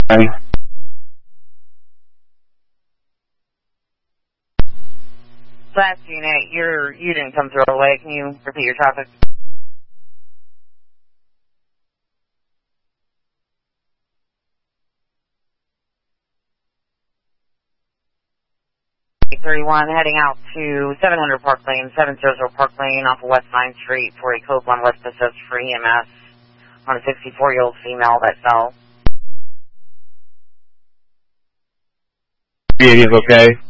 Last unit, you didn't come through all the way. Can you repeat your traffic? 31 heading out to 700 Park Lane, 700 Park Lane off of West 9th Street for a code 1 West Pacific for EMS on a 64-year-old female that fell. Is okay?